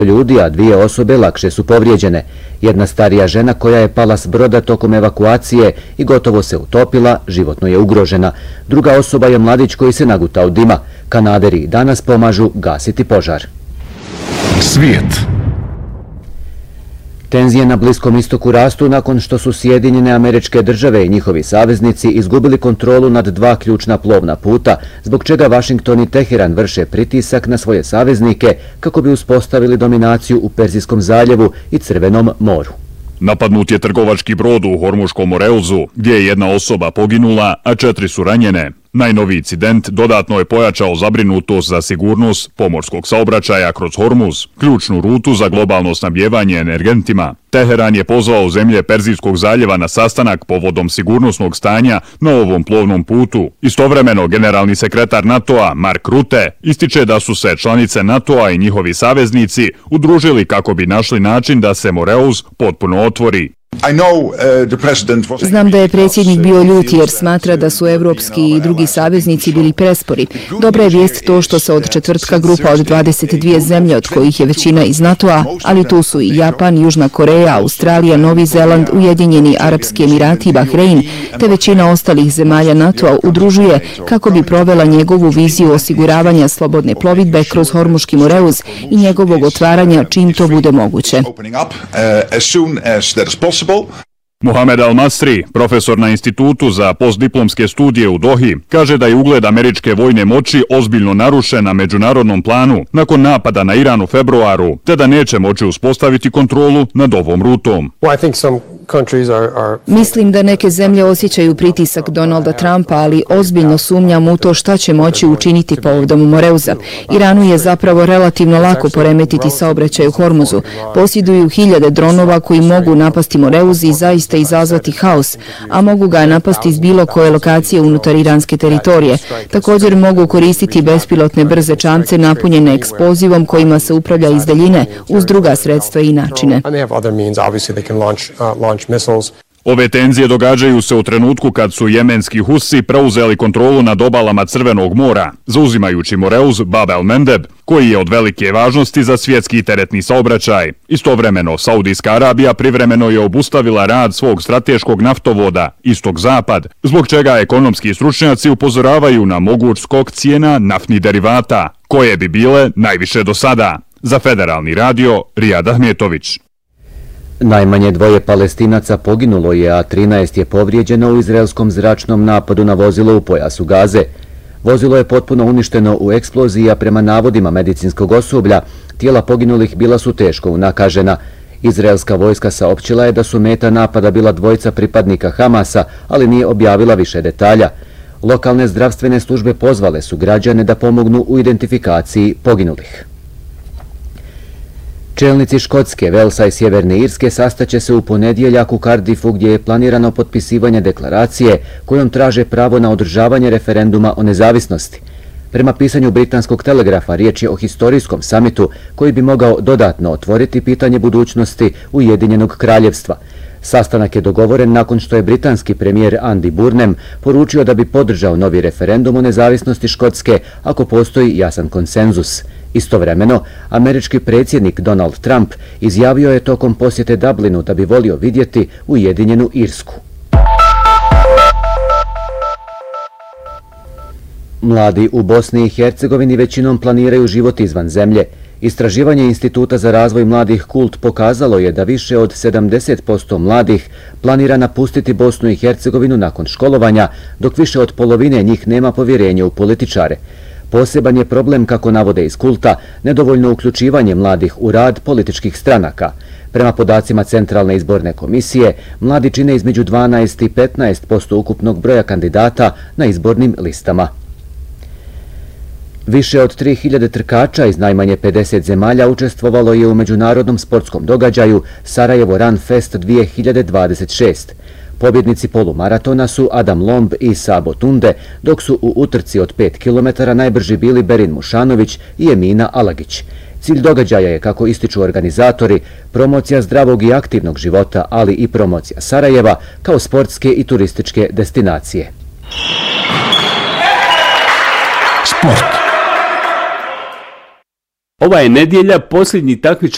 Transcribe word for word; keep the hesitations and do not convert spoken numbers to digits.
ljudi, a dvije osobe lakše su povrijeđene. Jedna starija žena koja je pala s broda tokom evakuacije i gotovo se utopila, životno je ugrožena. Druga osoba je mladić koji se nagutao dima. Kanaderi danas pomažu gasiti požar. Svijet. Tenzije na Bliskom istoku rastu nakon što su Sjedinjene Američke Države i njihovi saveznici izgubili kontrolu nad dva ključna plovna puta, zbog čega Vašington i Teheran vrše pritisak na svoje saveznike kako bi uspostavili dominaciju u Perzijskom zaljevu i Crvenom moru. Napadnut je trgovački brod u Hormuškom Moreuzu, gdje je jedna osoba poginula, a četiri su ranjene. Najnoviji incident dodatno je pojačao zabrinutost za sigurnost pomorskog saobraćaja kroz Hormuz, ključnu rutu za globalno snabdijevanje energentima. Teheran je pozvao zemlje Perzijskog zaljeva na sastanak povodom sigurnosnog stanja na ovom plovnom putu. Istovremeno, generalni sekretar NATO-a Mark Rutte ističe da su se članice NATO-a i njihovi saveznici udružili kako bi našli način da se Moreuz potpuno otvori. Znam da je predsjednik bio ljut jer smatra da su evropski i drugi saveznici bili prespori. Dobra je vijest to što se od četvrtka grupa od dvadeset dvije zemlje, od kojih je većina iz NATO-a, ali tu su i Japan, Južna Koreja, Australija, Novi Zeland, Ujedinjeni Arapski Emirati i Bahrein, te većina ostalih zemalja NATO-a udružuje kako bi provela njegovu viziju osiguravanja slobodne plovidbe kroz Hormuški Moreuz i njegovog otvaranja čim to bude moguće. Mohamed Al-Masri, profesor na Institutu za postdiplomske studije u Dohi, kaže da je ugled američke vojne moći ozbiljno narušen na međunarodnom planu nakon napada na Iran u februaru, te da neće moći uspostaviti kontrolu nad ovom rutom. Mislim da neke zemlje osjećaju pritisak Donalda Trumpa, ali ozbiljno sumnjam u to šta će moći učiniti povodom Moreuza. Iranu je zapravo relativno lako poremetiti saobraćaj u Hormuzu. Posjeduju hiljade dronova koji mogu napasti Moreuz i zaista izazvati haos, a mogu ga napasti iz bilo koje lokacije unutar iranske teritorije. Također mogu koristiti bespilotne brze čamce napunjene eksplozivom kojima se upravlja iz daljine uz druga sredstva i načine. Ove tenzije događaju se u trenutku kad su jemenski Husi preuzeli kontrolu nad obalama Crvenog mora, zauzimajući Moreuz Bab el-Mendeb, koji je od velike važnosti za svjetski teretni saobraćaj. Istovremeno, Saudijska Arabija privremeno je obustavila rad svog strateškog naftovoda, Istok-Zapad, zbog čega ekonomski stručnjaci upozoravaju na moguć skok cijena naftnih derivata, koje bi bile najviše do sada. Za Federalni radio, Rijad Ahmetović. Najmanje dvoje Palestinaca poginulo je, a trinaest je povrijeđeno u izraelskom zračnom napadu na vozilo u pojasu Gaze. Vozilo je potpuno uništeno u eksploziji, a prema navodima medicinskog osoblja, tijela poginulih bila su teško unakažena. Izraelska vojska saopćila je da su meta napada bila dvojica pripadnika Hamasa, ali nije objavila više detalja. Lokalne zdravstvene službe pozvale su građane da pomognu u identifikaciji poginulih. Čelnici Škotske, Velsa i Sjeverne Irske sastaće se u ponedjeljak u Cardiffu, gdje je planirano potpisivanje deklaracije kojom traže pravo na održavanje referenduma o nezavisnosti. Prema pisanju britanskog telegrafa, riječ je o historijskom samitu koji bi mogao dodatno otvoriti pitanje budućnosti Ujedinjenog kraljevstva. Sastanak je dogovoren nakon što je britanski premijer Andy Burnham poručio da bi podržao novi referendum o nezavisnosti Škotske ako postoji jasan konsenzus. Istovremeno, američki predsjednik Donald Trump izjavio je tokom posjete Dublinu da bi volio vidjeti Ujedinjenu Irsku. Mladi u Bosni i Hercegovini većinom planiraju život izvan zemlje. Istraživanje Instituta za razvoj mladih Kult pokazalo je da više od sedamdeset posto mladih planira napustiti Bosnu i Hercegovinu nakon školovanja, dok više od polovine njih nema povjerenje u političare. Poseban je problem, kako navode iz Kulta, nedovoljno uključivanje mladih u rad političkih stranaka. Prema podacima Centralne izborne komisije, mladi čine između dvanaest i petnaest posto ukupnog broja kandidata na izbornim listama. Više od tri hiljade trkača iz najmanje pedeset zemalja učestvovalo je u međunarodnom sportskom događaju Sarajevo Run Fest dvije hiljade dvadeset šest. Pobjednici polumaratona su Adam Lomb i Sabo Tunde, dok su u utrci od pet kilometara najbrži bili Berin Mušanović i Emina Alagić. Cilj događaja je, kako ističu organizatori, promocija zdravog i aktivnog života, ali i promocija Sarajeva kao sportske i turističke destinacije. Sport. Ova je nedjelja posljednji takmičar